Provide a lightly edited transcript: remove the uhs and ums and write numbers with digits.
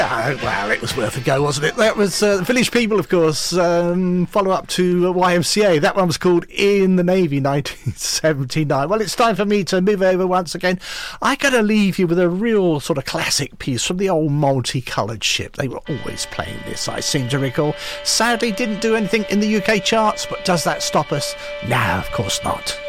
Well, it was worth a go, wasn't it? That was Village People, of course, follow-up to YMCA. That one was called In the Navy, 1979. Well, it's time for me to move over once again. I got to leave you with a real sort of classic piece from the old Multicoloured Ship. They were always playing this, I seem to recall. Sadly, didn't do anything in the UK charts, but does that stop us? No, of course not.